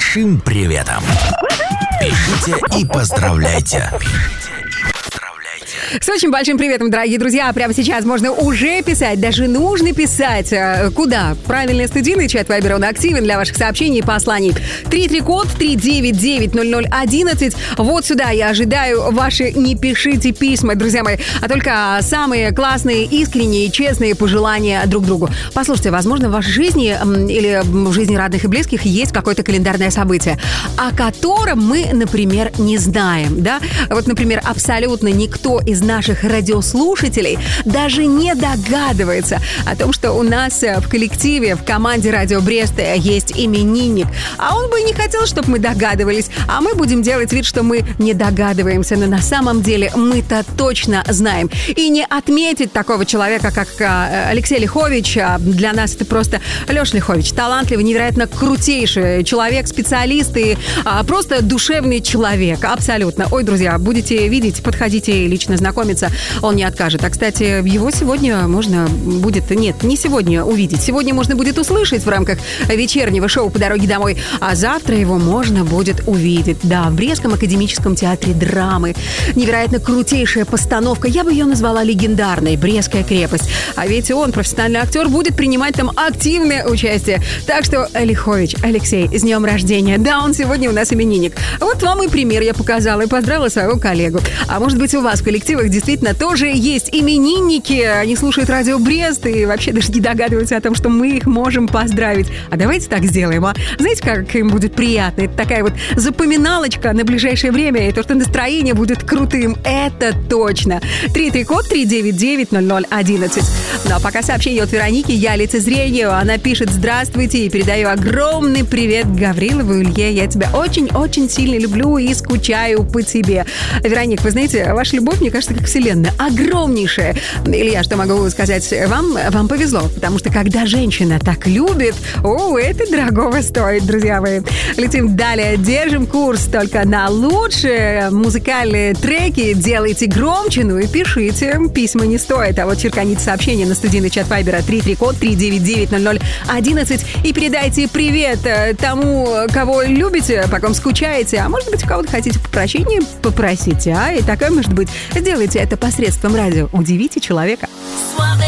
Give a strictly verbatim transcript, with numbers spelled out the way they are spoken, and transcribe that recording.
большим приветом. Пишите и поздравляйте. С очень большим приветом, дорогие друзья. Прямо сейчас можно уже писать, даже нужно писать. Куда? Правильный студийный чат Viber, он активен для ваших сообщений и посланий. три три код три девять девять ноль ноль одиннадцать. Вот сюда я ожидаю ваши «не пишите письма», друзья мои, а только самые классные, искренние, честные пожелания друг другу. Послушайте, возможно, в вашей жизни или в жизни родных и близких есть какое-то календарное событие, о котором мы, например, не знаем, да? Вот, например, абсолютно никто из наших радиослушателей даже не догадывается о том, что у нас в коллективе, в команде «Радио Брест» есть именинник. А он бы и не хотел, чтобы мы догадывались. А мы будем делать вид, что мы не догадываемся. Но на самом деле мы-то точно знаем. И не отметить такого человека, как Алексей Лихович, для нас это просто Леша Лихович. Талантливый, невероятно крутейший человек, специалист и просто душевный человек. Абсолютно. Ой, друзья, будете видеть, подходите лично знакомиться, он не откажет. А, кстати, его сегодня можно будет... Нет, не сегодня увидеть. Сегодня можно будет услышать в рамках вечернего шоу «По дороге домой», а завтра его можно будет увидеть. Да, в Брестском академическом театре драмы. Невероятно крутейшая постановка. Я бы ее назвала легендарной. «Брестская крепость». А ведь он, профессиональный актер, будет принимать там активное участие. Так что, Лихович, Алексей, с днем рождения. Да, он сегодня у нас именинник. Вот вам и пример я показала и поздравила своего коллегу. А может быть, у вас в коллективах действительно тоже есть именинники. Они слушают радио Брест и вообще даже не догадываются о том, что мы их можем поздравить. А давайте так сделаем, а? Знаете, как им будет приятно? Это такая вот запоминалочка на ближайшее время, и то, что настроение будет крутым. Это точно. три три код три девять девять ноль ноль одиннадцать. Ну а пока сообщение от Вероники, я лицезрению. Она пишет: здравствуйте, и передаю огромный привет Гаврилову Илье. Я тебя очень-очень сильно люблю и скучаю по тебе. Вероник, вы знаете, ваша любовь, мне кажется, как вселенная, огромнейшая. Илья, что могу сказать вам? Вам повезло, потому что когда женщина так любит, о, это дорогого стоит, друзья мои. Летим далее, держим курс только на лучшие музыкальные треки. Делайте громче, ну и пишите. Письма не стоит, а вот черканите сообщение на студийный чат Вайбера три три код три девять девять ноль ноль одиннадцать и передайте привет тому, кого любите, по ком скучаете, а может быть, у кого-то хотите прощения попросить, а? И такое может быть. Сделайте это посредством радио. Удивите человека. Suave.